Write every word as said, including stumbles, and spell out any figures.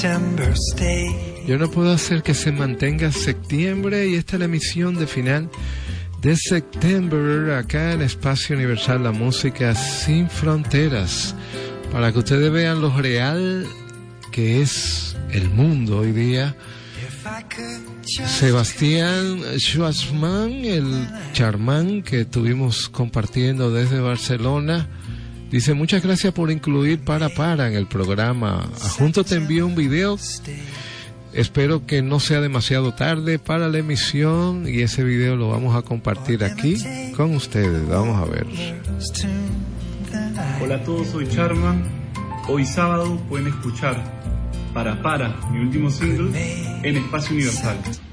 Yo no puedo hacer que se mantenga septiembre, y esta es la emisión de final de September acá en Espacio Universal, la música sin fronteras, para que ustedes vean lo real que es el mundo hoy día. Sebastián Schwarzman, el charmán que estuvimos compartiendo desde Barcelona, dice: muchas gracias por incluir Para Para en el programa. Adjunto te envío un video. Espero que no sea demasiado tarde para la emisión, y ese video lo vamos a compartir aquí con ustedes. Vamos a ver. Hola a todos, soy Charman. Hoy sábado pueden escuchar Para Para, mi último single, en Espacio Universal.